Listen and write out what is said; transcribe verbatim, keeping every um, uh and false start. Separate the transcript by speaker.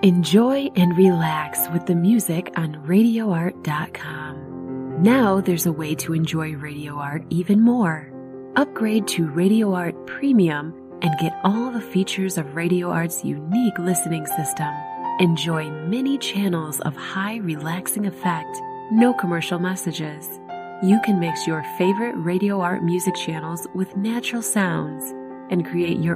Speaker 1: Enjoy and relax with the music on radio art dot com. Now there's a way to enjoy Radio Art even more. Upgrade to Radio Art Premium and get all the features of Radio Art's unique listening system. Enjoy many channels of high relaxing effect, no commercial messages. You can mix your favorite Radio Art music channels with natural sounds and create your